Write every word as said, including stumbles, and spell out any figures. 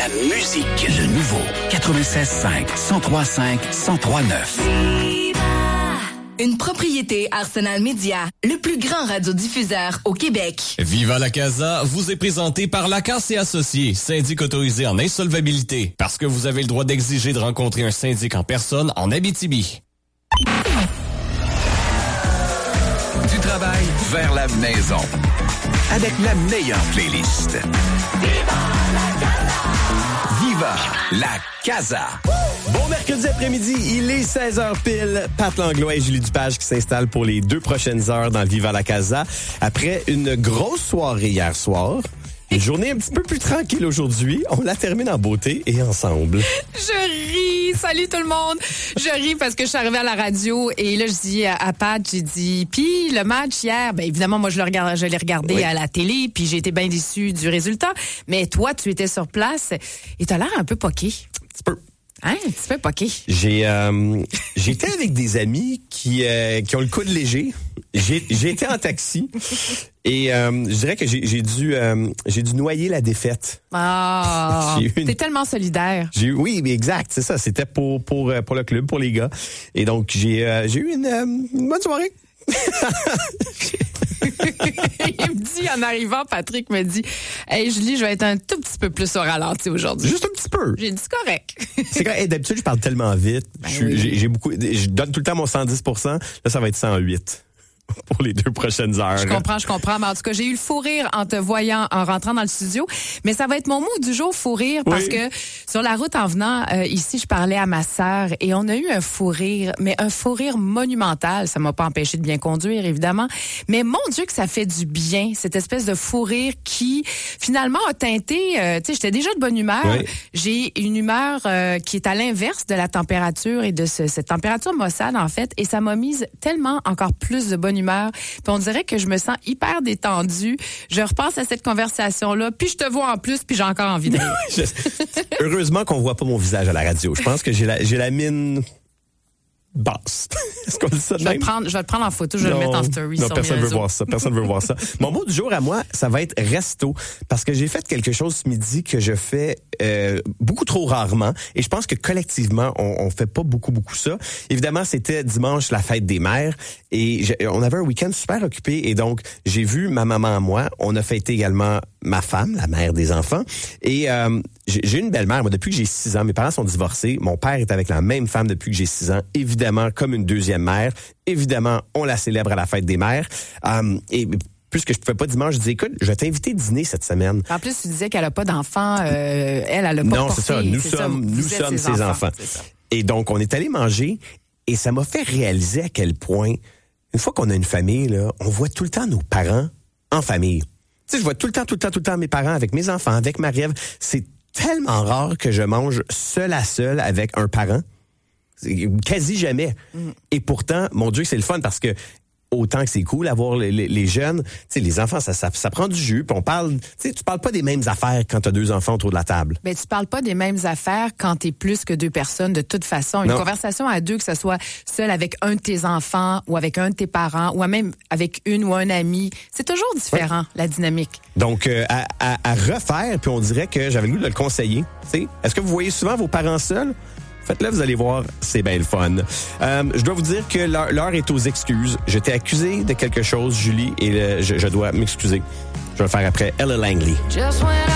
la musique. Le nouveau quatre-vingt-seize cinq, cent trois cinq, cent trois neuf. Une propriété Arsenal Média, le plus grand radiodiffuseur au Québec. Viva la Casa vous est présenté par Lacasse et Associés, syndic autorisé en insolvabilité. Parce que vous avez le droit d'exiger de rencontrer un syndic en personne en Abitibi. Du travail vers la maison. Avec la meilleure playlist. Viva la Casa! Viva la Casa! Bon mercredi après-midi, il est seize heures pile. Pat Langlois et Julie Dupage qui s'installent pour les deux prochaines heures dans Viva la Casa. Après une grosse soirée hier soir, une journée un petit peu plus tranquille aujourd'hui, on la termine en beauté et ensemble. Je ris. Salut tout le monde. Je ris parce que je suis arrivée à la radio et là, je dis à, à Pat, j'ai dit, puis le match hier, ben évidemment, moi, je le regarde, je l'ai regardé oui. à la télé, puis j'ai été bien déçue du résultat. Mais toi, tu étais sur place et t'as l'air un peu poqué. Un petit peu. Hein, un petit peu poqué. J'ai euh, j'étais avec des amis qui euh, qui ont le coude léger. J'ai j'ai été en taxi et euh, je dirais que j'ai j'ai dû euh, j'ai dû noyer la défaite. Ah, une... t'es tellement solidaire. J'ai oui, mais exact, c'est ça. C'était pour pour pour le club, pour les gars. Et donc j'ai euh, j'ai eu une, euh, une bonne soirée. Il me dit en arrivant, Patrick me dit, hey Julie, je vais être un tout petit peu plus au ralenti aujourd'hui. Juste un petit peu. J'ai dit c'est correct. C'est correct. Hey, d'habitude je parle tellement vite. Ben je, oui. j'ai, j'ai beaucoup, je donne tout le temps mon cent dix pour cent. Là ça va être cent huit. Pour les deux prochaines heures. Je comprends, je comprends. Mais en tout cas, j'ai eu le fou rire en te voyant, en rentrant dans le studio. Mais ça va être mon mot du jour, fou rire, parce oui. que sur la route en venant euh, ici, je parlais à ma sœur et on a eu un fou rire, mais un fou rire monumental. Ça m'a pas empêché de bien conduire, évidemment. Mais mon Dieu que ça fait du bien, cette espèce de fou rire qui, finalement, a teinté... Euh, tu sais, j'étais déjà de bonne humeur. Oui. J'ai une humeur euh, qui est à l'inverse de la température et de ce, cette température maussade, en fait. Et ça m'a mise tellement encore plus de bonne humeur. Puis on dirait que je me sens hyper détendue. Je repense à cette conversation-là, puis je te vois en plus, puis j'ai encore envie de rire. Heureusement qu'on voit pas mon visage à la radio. Je pense que j'ai la, j'ai la mine basse. Est-ce qu'on dit ça de je vais même? Te prendre, je vais te prendre en photo, je vais non, le mettre en story non, sur personne les veut réseaux. voir ça. Personne veut voir ça. Mon mot du jour à moi, ça va être resto. Parce que j'ai fait quelque chose ce midi que je fais euh, beaucoup trop rarement. Et je pense que collectivement, on, on fait pas beaucoup, beaucoup ça. Évidemment, c'était dimanche, la fête des mères. Et on avait un week-end super occupé. Et donc, j'ai vu ma maman et moi. On a fêté également ma femme, la mère des enfants. Et euh, j'ai une belle-mère. Moi, depuis que j'ai six ans, mes parents sont divorcés. Mon père est avec la même femme depuis que j'ai six ans. Évidemment, comme une deuxième mère. Évidemment, on la célèbre à la fête des mères. Euh, et puisque je pouvais pas dimanche, je disais, écoute, je vais t'inviter dîner cette semaine. En plus, tu disais qu'elle a pas d'enfants. Euh, elle, elle a pas Non, porté, c'est ça. Nous c'est sommes, ça. nous sommes ses, ses enfants. enfants. Ça. Et donc, on est allé manger et ça m'a fait réaliser à quel point, une fois qu'on a une famille, là, on voit tout le temps nos parents en famille. Tu sais, je vois tout le temps, tout le temps, tout le temps mes parents avec mes enfants, avec Marie-Ève. C'est tellement rare que je mange seul à seul avec un parent. Quasi jamais. Mm. Et pourtant, mon Dieu, c'est le fun parce que autant que c'est cool d'avoir les, les, les jeunes, tu sais, les enfants, ça, ça, ça prend du jus. Puis on parle, tu sais, tu parles pas des mêmes affaires quand tu as deux enfants autour de la table. Ben, tu parles pas des mêmes affaires quand t'es plus que deux personnes de toute façon. Une non. conversation à deux, que ce soit seul avec un de tes enfants ou avec un de tes parents ou même avec une ou un ami, c'est toujours différent, ouais. la dynamique. Donc, euh, à, à, à refaire, puis on dirait que j'avais le goût de le conseiller. Tu sais, est-ce que vous voyez souvent vos parents seuls? Faites-le, vous allez voir, c'est bien le fun. Euh, je dois vous dire que l'heure, l'heure est aux excuses. J'étais accusé de quelque chose, Julie, et le, je, je dois m'excuser. Je vais le faire après Ella Langley.